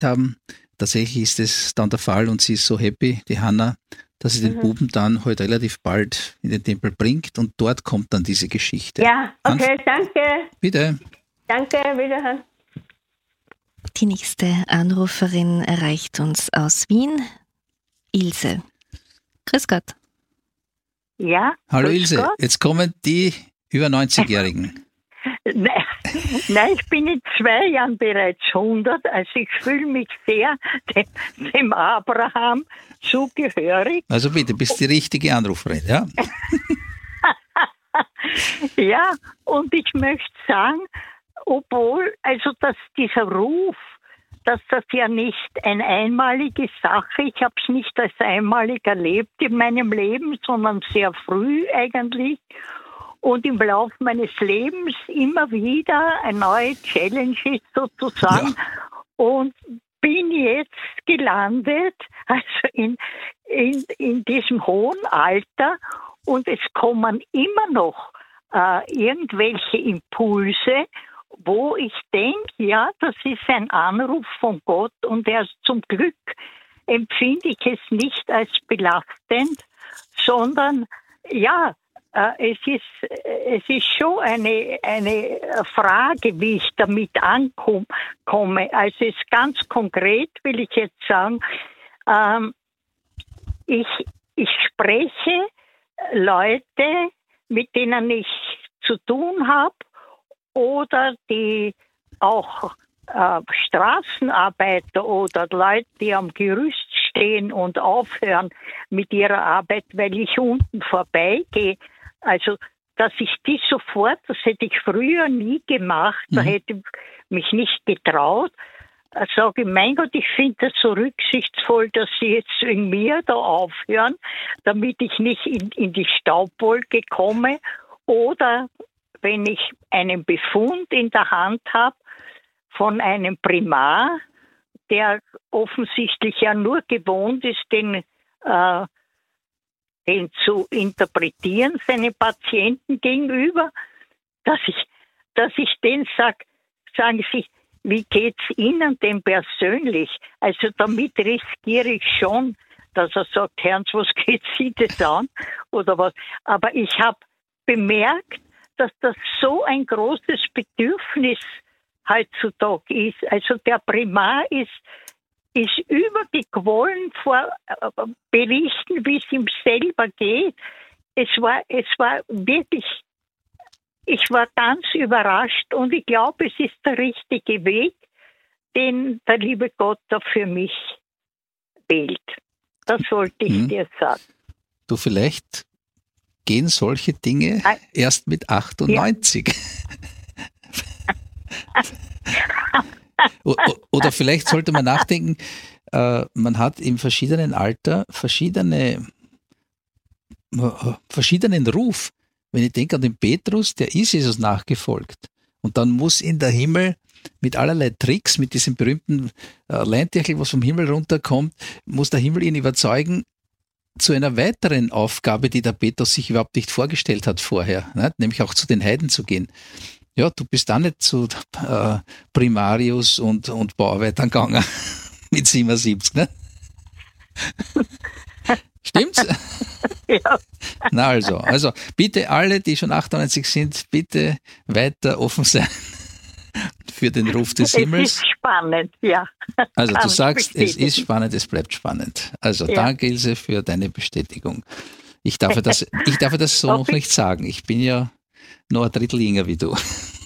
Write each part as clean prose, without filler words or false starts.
haben. Tatsächlich ist es dann der Fall und sie ist so happy, die Hanna, dass sie den Buben dann heute relativ bald in den Tempel bringt und dort kommt dann diese Geschichte. Ja, okay, danke. Bitte. Danke, wiederhören. Die nächste Anruferin erreicht uns aus Wien. Ilse. Grüß Gott. Ja. Hallo grüß Ilse, Gott. jetzt kommen die über 90-Jährigen. Nein, ich bin in 2 Jahren bereits 100, also ich fühle mich sehr dem Abraham zugehörig. Also bitte, bist die richtige Anruferin, ja? Ja, und ich möchte sagen, obwohl, also dass dieser Ruf, dass das ja nicht eine einmalige Sache, ich habe es nicht als einmalig erlebt in meinem Leben, sondern sehr früh eigentlich. Und im Laufe meines Lebens immer wieder eine neue Challenge sozusagen. Ja. Und bin jetzt gelandet, also in diesem hohen Alter. Und es kommen immer noch irgendwelche Impulse, wo ich denke, ja, das ist ein Anruf von Gott. Und erst zum Glück empfinde ich es nicht als belastend, sondern ja, es ist schon eine Frage, wie ich damit ankomme. Also es ganz konkret will ich jetzt sagen, ich spreche Leute, mit denen ich zu tun habe oder die auch Straßenarbeiter oder Leute, die am Gerüst stehen und aufhören mit ihrer Arbeit, weil ich unten vorbeigehe. Also, dass ich die sofort, das hätte ich früher nie gemacht, da hätte ich mich nicht getraut. Sage ich, mein Gott, ich finde das so rücksichtsvoll, dass sie jetzt wegen mir da aufhören, damit ich nicht in die Staubwolke komme. Oder wenn ich einen Befund in der Hand habe von einem Primar, der offensichtlich ja nur gewohnt ist, den zu interpretieren, seinen Patienten gegenüber, dass ich denen sagen Sie, wie geht's Ihnen denn persönlich? Also damit riskiere ich schon, dass er sagt, Herrn, was geht Sie das an? Oder was? Aber ich habe bemerkt, dass das so ein großes Bedürfnis heutzutage ist. Also der Primar ist übergequollen vor Berichten, wie es ihm selber geht. Es war wirklich, ich war ganz überrascht und ich glaube, es ist der richtige Weg, den der liebe Gott da für mich wählt. Das wollte ich dir sagen. Du, vielleicht gehen solche Dinge erst mit 98. Ja. Oder vielleicht sollte man nachdenken, man hat im verschiedenen Alter verschiedenen Ruf. Wenn ich denke an den Petrus, der ist Jesus nachgefolgt. Und dann muss ihn der Himmel mit allerlei Tricks, mit diesem berühmten Leintächel, was vom Himmel runterkommt, muss der Himmel ihn überzeugen zu einer weiteren Aufgabe, die der Petrus sich überhaupt nicht vorgestellt hat vorher, ne? Nämlich auch zu den Heiden zu gehen. Ja, du bist da nicht zu Primarius und Bauarbeitern gegangen mit 77, ne? Stimmt's? Ja. Na also bitte alle, die schon 98 sind, bitte weiter offen sein für den Ruf des Himmels. Es ist spannend, ja. Also du sagst, es ist spannend, es bleibt spannend. Also ja. Danke, Ilse, für deine Bestätigung. Ich darf das so noch nicht sagen. Ich bin ja noch ein Drittel jünger wie du.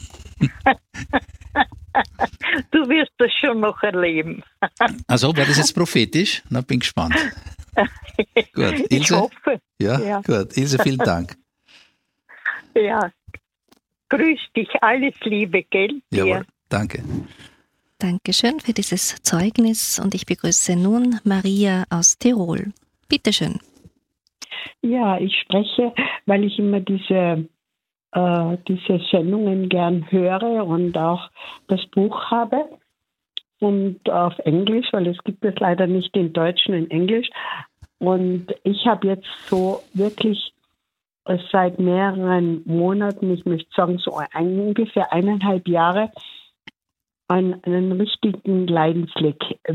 Du wirst das schon noch erleben. Also war das jetzt prophetisch? Na, bin gespannt. Gut, Ilse. Ich hoffe. Ja, gut. Ilse, vielen Dank. Ja, grüß dich, alles Liebe, gell? Jawohl, danke. Dankeschön für dieses Zeugnis und ich begrüße nun Maria aus Tirol. Bitte schön. Ja, ich spreche, weil ich immer diese Sendungen gern höre und auch das Buch habe und auf Englisch, weil es gibt es leider nicht in Deutsch und in Englisch. Und ich habe jetzt so wirklich seit mehreren Monaten, ich möchte sagen so ungefähr 1,5 Jahre, einen richtigen Leidensfleck